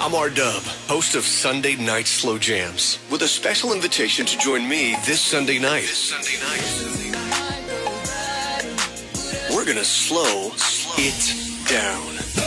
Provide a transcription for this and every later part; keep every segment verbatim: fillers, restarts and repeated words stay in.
I'm R-Dub, host of Sunday Night Slow Jams, with a special invitation to join me this Sunday night. This Sunday night. We're gonna slow it down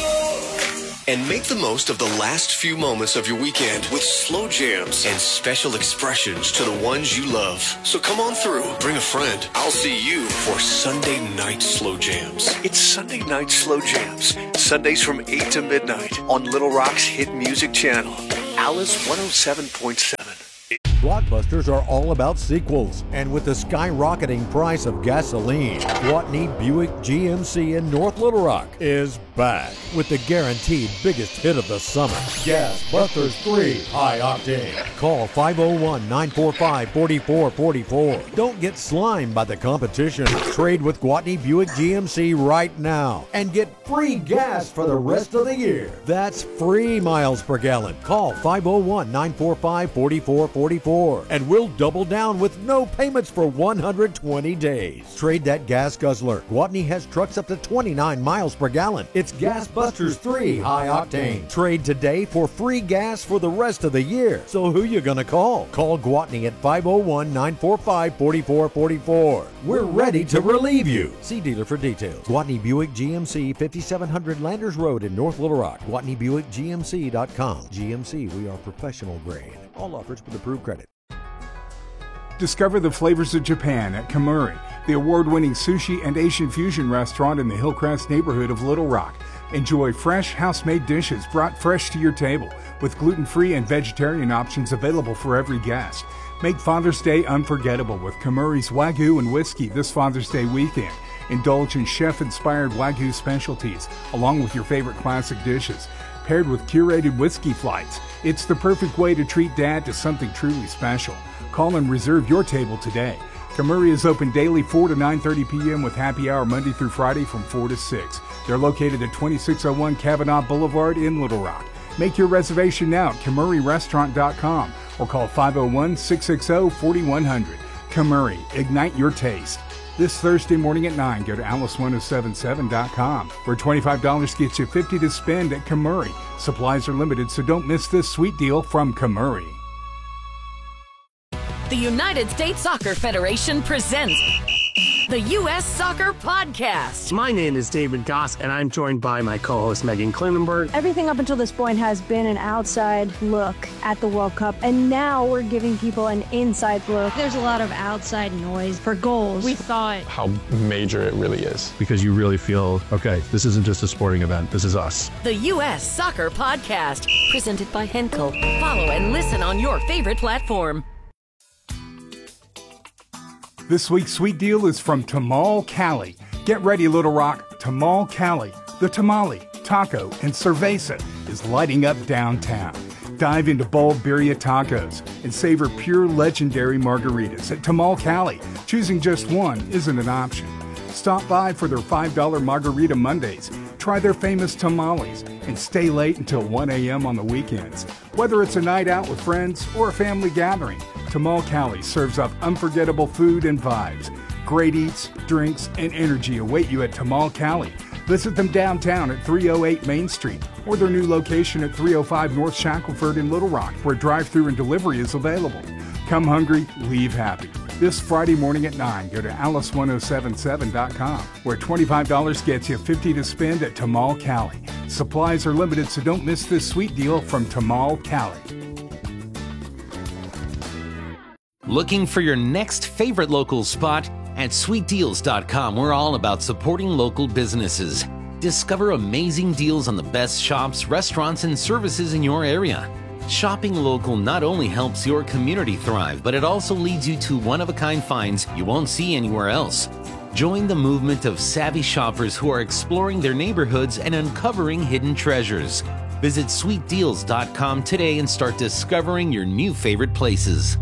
and make the most of the last few moments of your weekend with slow jams and special expressions to the ones you love. So come on through, bring a friend. I'll see you for Sunday Night Slow Jams. It's Sunday Night Slow Jams, Sundays from eight to midnight on Little Rock's hit music channel, Alice one oh seven point seven. Blockbusters are all about sequels, and with the skyrocketing price of gasoline, Gwatney Buick G M C in North Little Rock is back with the guaranteed biggest hit of the summer, Gas Busters three High Octane. Call five oh one, nine four five, four four four four. Don't get slimed by the competition. Trade with Gwatney Buick G M C right now and get free gas for the rest of the year. That's free miles per gallon. Call five oh one, nine four five, four four four four and we'll double down with no payments for one hundred twenty days. Trade that gas guzzler. Gwatney has trucks up to twenty-nine miles per gallon. It's Gas Busters three High Octane. Trade today for free gas for the rest of the year. So who you gonna call? Call Gwatney at five oh one, nine four five, four four four four. We're ready to relieve you. See dealer for details. Gwatney Buick G M C, fifty-seven hundred Landers Road in North Little Rock. Gwatney Buick G M C dot com. G M C, we are professional grade. All offers with approved credit. Discover the flavors of Japan at Kamuri, the award-winning sushi and Asian fusion restaurant in the Hillcrest neighborhood of Little Rock. Enjoy fresh, house-made dishes brought fresh to your table, with gluten-free and vegetarian options available for every guest. Make Father's Day unforgettable with Kamuri's Wagyu and whiskey this Father's Day weekend. Indulge in chef-inspired Wagyu specialties, along with your favorite classic dishes. Paired with curated whiskey flights, it's the perfect way to treat Dad to something truly special. Call and reserve your table today. Kamuri is open daily four to nine thirty p.m. with happy hour Monday through Friday from four to six. They're located at twenty-six oh one Kavanaugh Boulevard in Little Rock. Make your reservation now at kamuri restaurant dot com or call five oh one, six six oh, four one zero zero. Kamuri, ignite your taste. This Thursday morning at nine, go to alice one oh seven seven dot com, where twenty-five dollars gets you fifty dollars to spend at Kamuri. Supplies are limited, so don't miss this sweet deal from Kamuri. The United States Soccer Federation presents the U S Soccer Podcast. My name is David Goss, and I'm joined by my co-host Megan Klinenberg. Everything up until this point has been an outside look at the World Cup, and now we're giving people an inside look. There's a lot of outside noise for goals. We thought how major it really is. Because you really feel, okay, this isn't just a sporting event, this is us. The U S Soccer Podcast, presented by Henkel. Follow and listen on your favorite platform. This week's sweet deal is from Tamal Cali. Get ready, Little Rock. Tamal Cali, the tamale, taco, and cerveza is lighting up downtown. Dive into bold birria tacos and savor pure legendary margaritas at Tamal Cali. Choosing just one isn't an option. Stop by for their five dollar Margarita Mondays. Try their famous tamales and stay late until one a.m. on the weekends. Whether it's a night out with friends or a family gathering, Tamal Cali serves up unforgettable food and vibes. Great eats, drinks, and energy await you at Tamal Cali. Visit them downtown at three oh eight Main Street or their new location at three oh five North Shackelford in Little Rock, where drive-thru and delivery is available. Come hungry, leave happy. This Friday morning at nine, go to alice one oh seven seven dot com, where twenty-five dollars gets you fifty dollars to spend at Tamal Cali. Supplies are limited, so don't miss this sweet deal from Tamal Cali. Looking for your next favorite local spot? At sweet deals dot com, we're all about supporting local businesses. Discover amazing deals on the best shops, restaurants, and services in your area. Shopping local not only helps your community thrive, but it also leads you to one-of-a-kind finds you won't see anywhere else. Join the movement of savvy shoppers who are exploring their neighborhoods and uncovering hidden treasures. Visit sweet deals dot com today and start discovering your new favorite places.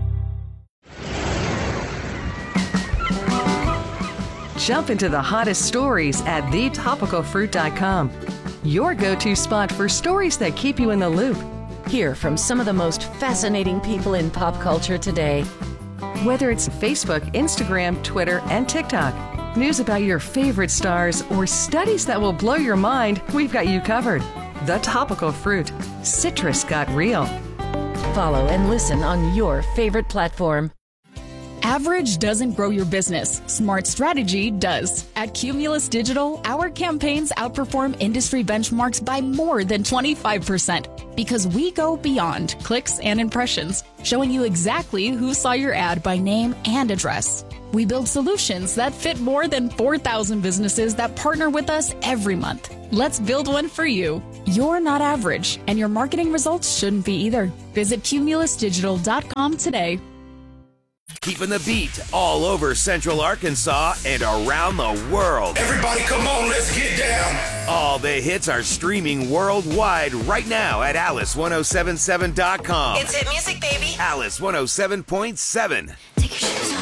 Jump into the hottest stories at the topical fruit dot com. Your go-to spot for stories that keep you in the loop. Hear from some of the most fascinating people in pop culture today. Whether it's Facebook, Instagram, Twitter, and TikTok, news about your favorite stars, or studies that will blow your mind, we've got you covered. The Topical Fruit. Citrus got real. Follow and listen on your favorite platform. Average doesn't grow your business. Smart strategy does. At Cumulus Digital, our campaigns outperform industry benchmarks by more than twenty-five percent because we go beyond clicks and impressions, showing you exactly who saw your ad by name and address. We build solutions that fit more than four thousand businesses that partner with us every month. Let's build one for you. You're not average, and your marketing results shouldn't be either. Visit cumulus digital dot com today. Keeping the beat all over Central Arkansas and around the world. Everybody come on, let's get down. All the hits are streaming worldwide right now at alice ten seventy-seven dot com. It's hit music, baby. Alice one oh seven point seven.